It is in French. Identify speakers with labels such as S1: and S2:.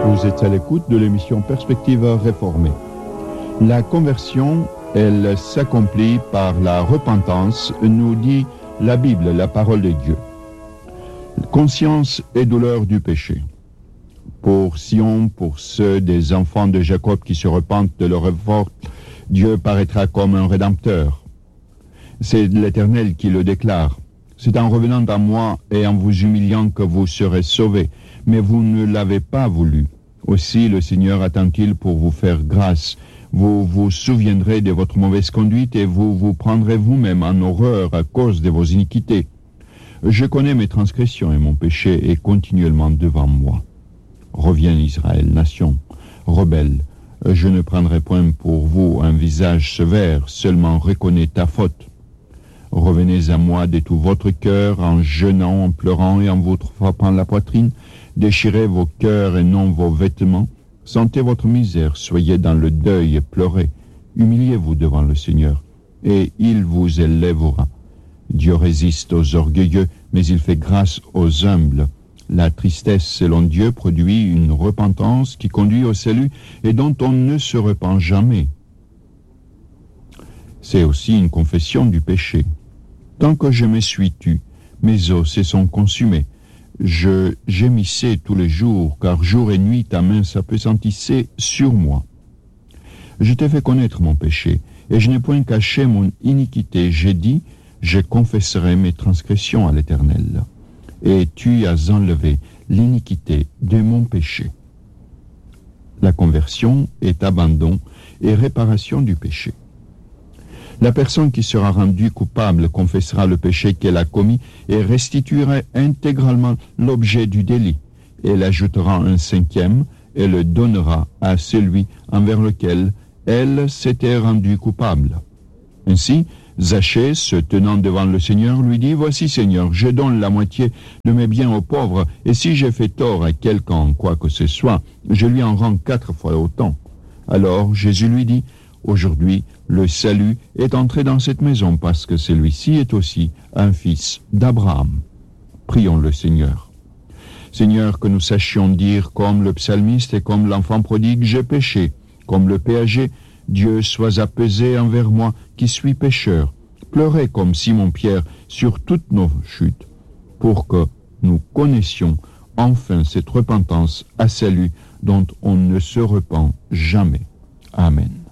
S1: Vous êtes à l'écoute de l'émission Perspective réformée. La conversion, elle s'accomplit par la repentance, nous dit la Bible, la parole de Dieu. Conscience et douleur du péché. Pour Sion, pour ceux des enfants de Jacob qui se repentent de leur révolte, Dieu paraîtra comme un rédempteur. C'est l'Éternel qui le déclare. C'est en revenant à moi et en vous humiliant que vous serez sauvés, mais vous ne l'avez pas voulu. Aussi le Seigneur attend-il pour vous faire grâce. Vous vous souviendrez de votre mauvaise conduite et vous vous prendrez vous-même en horreur à cause de vos iniquités. Je connais mes transgressions et mon péché est continuellement devant moi. Reviens Israël, nation, rebelle. Je ne prendrai point pour vous un visage sévère, seulement reconnais ta faute. Revenez à moi de tout votre cœur, en jeûnant, en pleurant et en vous frappant la poitrine. Déchirez vos cœurs et non vos vêtements. Sentez votre misère, soyez dans le deuil et pleurez. Humiliez-vous devant le Seigneur, et il vous élèvera. Dieu résiste aux orgueilleux, mais il fait grâce aux humbles. La tristesse, selon Dieu, produit une repentance qui conduit au salut et dont on ne se repent jamais. C'est aussi une confession du péché. Tant que je me suis tu, mes os se sont consumés. Je gémissais tous les jours, car jour et nuit ta main s'appesantissait sur moi. Je t'ai fait connaître mon péché, et je n'ai point caché mon iniquité. J'ai dit, je confesserai mes transgressions à l'Éternel. Et tu as enlevé l'iniquité de mon péché. La conversion est abandon et réparation du péché. La personne qui sera rendue coupable confessera le péché qu'elle a commis et restituera intégralement l'objet du délit. Elle ajoutera un cinquième et le donnera à celui envers lequel elle s'était rendue coupable. Ainsi, Zachée, se tenant devant le Seigneur, lui dit « Voici, Seigneur, je donne la moitié de mes biens aux pauvres, et si j'ai fait tort à quelqu'un, quoi que ce soit, je lui en rends 4 fois autant. » Alors Jésus lui dit « Aujourd'hui, le salut est entré dans cette maison, parce que celui-ci est aussi un fils d'Abraham. » Prions le Seigneur. Seigneur, que nous sachions dire comme le psalmiste et comme l'enfant prodigue « J'ai péché », comme le péager, Dieu, sois apaisé envers moi qui suis pécheur. Pleurez comme Simon-Pierre sur toutes nos chutes, pour que nous connaissions enfin cette repentance à salut dont on ne se repent jamais. Amen.